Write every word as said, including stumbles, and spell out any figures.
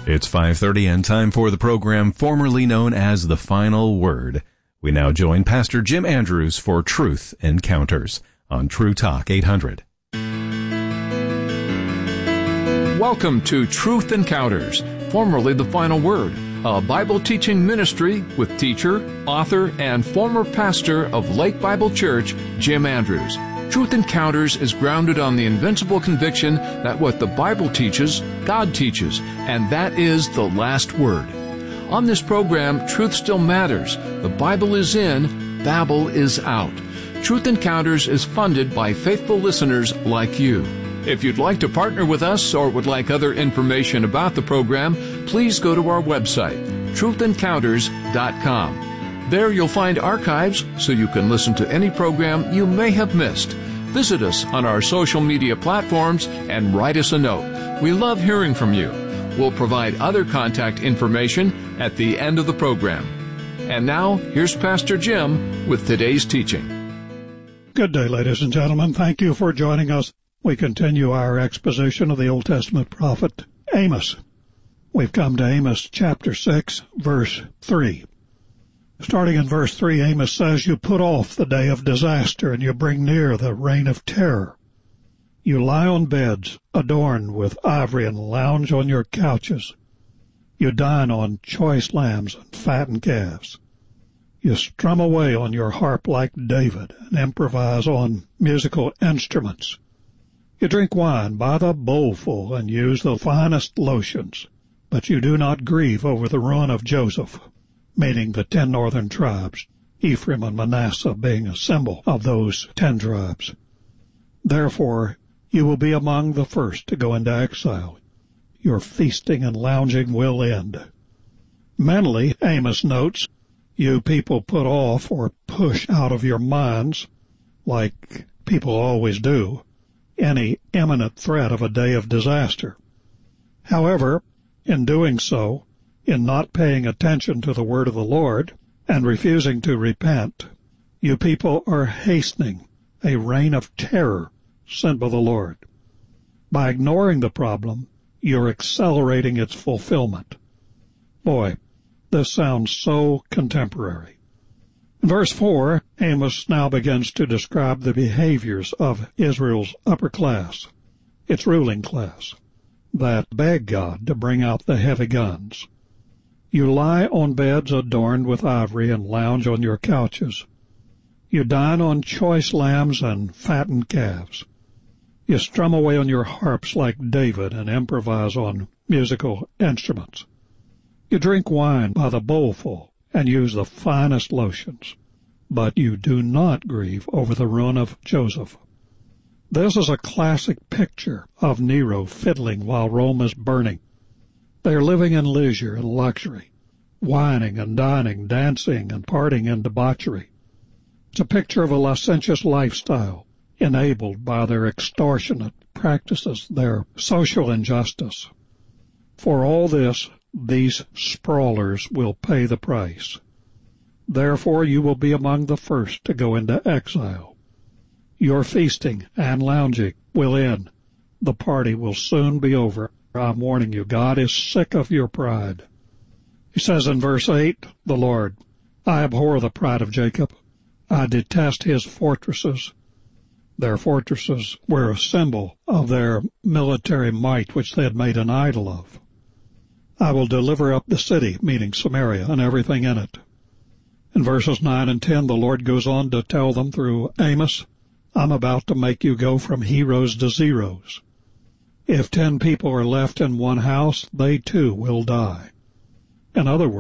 It's five thirty and time for the program formerly known as The Final Word. We now join Pastor Jim Andrews for Truth Encounters on True Talk eight hundred. Welcome to Truth Encounters, formerly The Final Word, a Bible teaching ministry with teacher, author, and former pastor of Lake Bible Church, Jim Andrews. Truth Encounters is grounded on the invincible conviction that what the Bible teaches, God teaches, and that is the last word. On this program, truth still matters. The Bible is in, Babel is out. Truth Encounters is funded by faithful listeners like you. If you'd like to partner with us or would like other information about the program, please go to our website, truth encounters dot com. There you'll find archives so you can listen to any program you may have missed. Visit us on our social media platforms and write us a note. We love hearing from you. We'll provide other contact information at the end of the program. And now, here's Pastor Jim with today's teaching. Good day, ladies and gentlemen. Thank you for joining us. We continue our exposition of the Old Testament prophet Amos. We've come to Amos chapter six, verse three. Starting in verse three, Amos says, "You put off the day of disaster, and you bring near the reign of terror. You lie on beds adorned with ivory and lounge on your couches. You dine on choice lambs and fattened calves. You strum away on your harp like David and improvise on musical instruments. You drink wine by the bowlful and use the finest lotions, but you do not grieve over the ruin of Joseph," meaning the ten northern tribes, Ephraim and Manasseh being a symbol of those ten tribes. "Therefore you will be among the first to go into exile. Your feasting and lounging will end." Mentally, Amos notes, you people put off or push out of your minds, like people always do, any imminent threat of a day of disaster. However, in doing so, in not paying attention to the word of the Lord and refusing to repent, you people are hastening a reign of terror sent by the Lord. By ignoring the problem, you're accelerating its fulfillment. Boy, this sounds so contemporary. In verse four, Amos now begins to describe the behaviors of Israel's upper class, its ruling class, that beg God to bring out the heavy guns. You lie on beds adorned with ivory and lounge on your couches. You dine on choice lambs and fattened calves. You strum away on your harps like David and improvise on musical instruments. You drink wine by the bowlful and use the finest lotions, but you do not grieve over the ruin of Joseph. This is a classic picture of Nero fiddling while Rome is burning. They are living in leisure and luxury, wining and dining, dancing and partying in debauchery. It's a picture of a licentious lifestyle enabled by their extortionate practices, their social injustice. For all this, these sprawlers will pay the price. Therefore you will be among the first to go into exile. Your feasting and lounging will end. The party will soon be over. I'm warning you, God is sick of your pride. He says in verse eight, the Lord, "I abhor the pride of Jacob. I detest his fortresses." Their fortresses were a symbol of their military might, which they had made an idol of. "I will deliver up the city," meaning Samaria, and everything in it. In verses nine and ten, the Lord goes on to tell them through Amos, "I'm about to make you go from heroes to zeros. If ten people are left in one house, they too will die." In other words,